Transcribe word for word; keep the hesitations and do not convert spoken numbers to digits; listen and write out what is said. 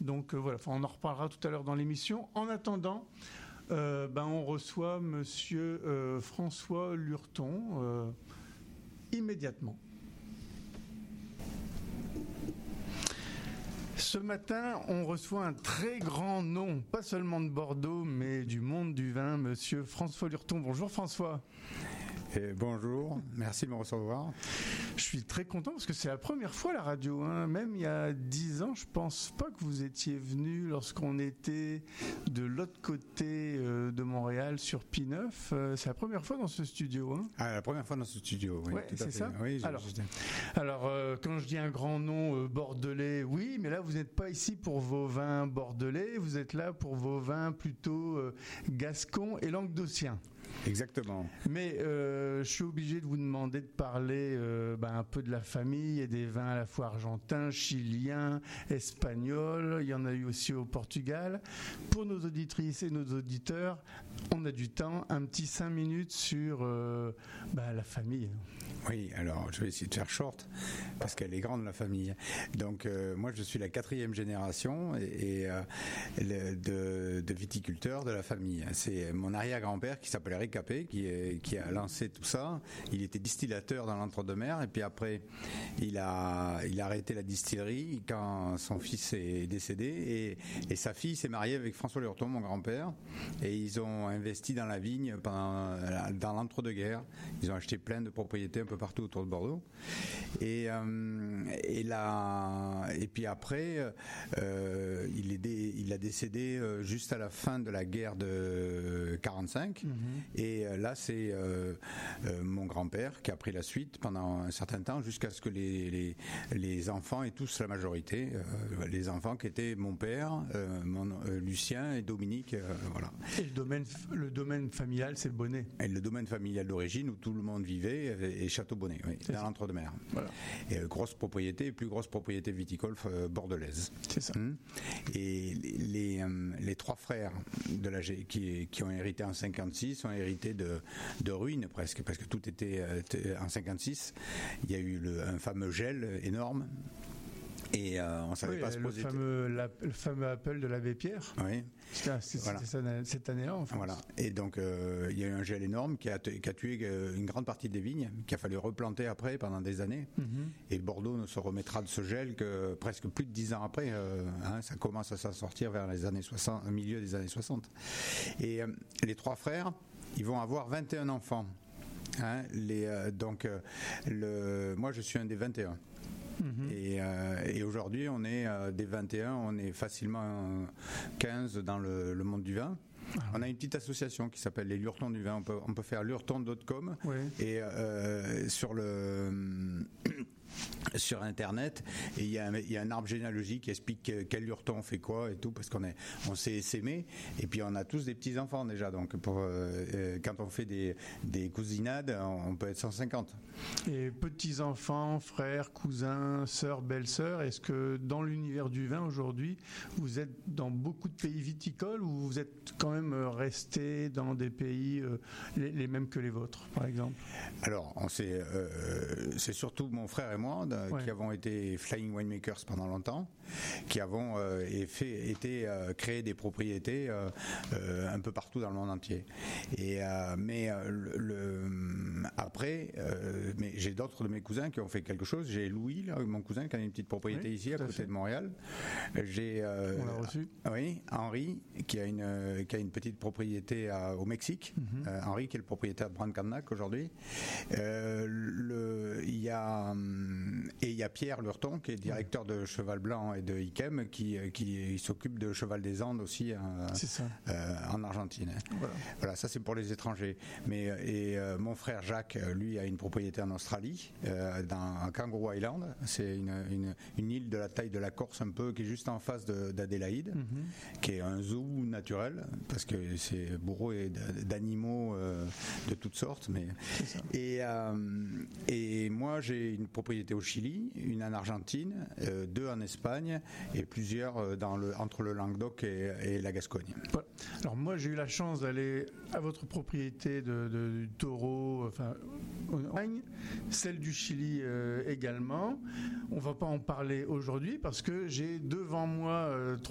Donc euh, voilà, enfin, on en reparlera tout à l'heure dans l'émission. En attendant, euh, ben, on reçoit Monsieur euh, François Lurton euh, immédiatement. Ce matin, on reçoit un très grand nom, pas seulement de Bordeaux, mais du monde du vin, Monsieur François Lurton. Bonjour François. Et bonjour, merci de me recevoir. Je suis très content parce que c'est la première fois à la radio, hein. Même il y a dix ans, je pense pas que vous étiez venu lorsqu'on était de l'autre côté euh, de Montréal sur P neuf. Euh, c'est la première fois dans ce studio. Hein. Ah, la première fois dans ce studio, oui. Ouais, tout à c'est fait. ça. Oui, j'ai, alors, j'ai... alors euh, quand je dis un grand nom euh, bordelais, oui, mais là vous n'êtes pas ici pour vos vins bordelais, vous êtes là pour vos vins plutôt euh, gascons et languedociens. Exactement. Mais euh, je suis obligé de vous demander de parler euh, ben, un peu de la famille et des vins à la fois argentins, chiliens, espagnols. Il y en a eu aussi au Portugal. Pour nos auditrices et nos auditeurs, on a du temps, un petit cinq minutes sur euh, ben, la famille. Oui, alors je vais essayer de faire short parce qu'elle est grande la famille. Donc euh, moi je suis la quatrième génération et, et euh, le, de, de viticulteurs de la famille. C'est mon arrière-grand-père qui s'appelle Eric Capet qui, est, qui a lancé tout ça. Il était distillateur dans l'entre-deux-mers et puis après il a, il a arrêté la distillerie quand son fils est décédé et, et sa fille s'est mariée avec François Lurton, mon grand-père, et ils ont investi dans la vigne pendant, dans l'entre-deux-guerres. Ils ont acheté plein de propriétés un peu partout autour de Bordeaux et, euh, et, là, et puis après euh, il, est dé, il a décédé juste à la fin de la guerre de quarante-cinq. Mm-hmm. Et là c'est euh, euh, mon grand-père qui a pris la suite pendant un certain temps jusqu'à ce que les, les, les enfants aient tous la majorité, euh, les enfants qui étaient mon père, euh, mon, euh, Lucien et Dominique, euh, voilà. Et le domaine, le domaine familial c'est le Bonnet. Et le domaine familial d'origine où tout le monde vivait et Château-Bonnet, oui, dans l'entre-deux-mers. Voilà. Et euh, grosse propriété, plus grosse propriété viticole euh, bordelaise. C'est ça. Hum. Et les, les, euh, les trois frères de la, qui, qui ont hérité en cinquante-six ont hérité de, de ruines presque, parce que tout était euh, en cinquante-six. Il y a eu le, un fameux gel énorme. Et euh, on savait oui, pas se poser. Le fameux, la, le fameux Apple de l'abbé Pierre. Oui. C'était, c'était voilà. ça, cette année-là, en fait. Voilà. Et donc, euh, il y a eu un gel énorme qui a, t- qui a tué une grande partie des vignes, qu'il a fallu replanter après pendant des années. Mm-hmm. Et Bordeaux ne se remettra de ce gel que presque plus de dix ans après. Euh, hein, ça commence à s'en sortir vers les années soixante, au milieu des années soixante. Et euh, les trois frères, ils vont avoir vingt et un enfants. Hein, les, euh, donc, euh, le, moi, je suis un des vingt et un. Mmh. Et, euh, et aujourd'hui, on est euh, des vingt et un, on est facilement quinze dans le, le monde du vin. Ah. On a une petite association qui s'appelle les Lurtons du vin. On peut, on peut faire lurton point com oui. Et euh, sur le sur internet, et il y, y a un arbre généalogique qui explique quel lurton fait quoi et tout, parce qu'on est, on s'est essaimé et puis on a tous des petits enfants déjà. Donc pour euh, quand on fait des des cousinades, on peut être cent cinquante. Et petits enfants, frères, cousins, sœurs, belles-sœurs. Est-ce que dans l'univers du vin aujourd'hui, vous êtes dans beaucoup de pays viticoles ou vous êtes quand même resté dans des pays euh, les, les mêmes que les vôtres, par exemple? Alors, on s'est, euh, c'est surtout mon frère et moi de, ouais. qui avons été flying winemakers pendant longtemps, qui avons euh, et fait, été euh, créé des propriétés euh, euh, un peu partout dans le monde entier. Et euh, mais euh, le, le après, euh, mais j'ai d'autres de mes cousins qui ont fait quelque chose. J'ai Louis, là, mon cousin, qui a une petite propriété oui, ici à côté fait. de Montréal. J'ai euh, on l'a reçu. Oui, Henri, qui a une qui a une petite propriété à, au Mexique. Mm-hmm. Euh, Henri, qui est le propriétaire de Brandt-Carnac aujourd'hui. Euh, le, il y a et il y a Pierre Lurton, qui est directeur de Cheval Blanc et de Iquem, qui qui s'occupe de Cheval des Andes aussi hein, euh, en Argentine. Voilà. voilà, ça c'est pour les étrangers. Mais et euh, mon frère Jacques, lui, a une propriété en Australie, euh, dans à Kangaroo Island. C'est une, une une île de la taille de la Corse un peu, qui est juste en face de, d'Adélaïde, mm-hmm. qui est un zoo naturel, parce que c'est bourré d'animaux euh, de toutes sortes. Mais et euh, et moi j'ai une propriété au Chili, une en Argentine, euh, deux en Espagne et plusieurs dans le entre le Languedoc et, et la Gascogne. Voilà. Alors moi j'ai eu la chance d'aller à votre propriété de, de, du Taureau, enfin celle du Chili euh, également. On va pas en parler aujourd'hui parce que j'ai devant moi euh,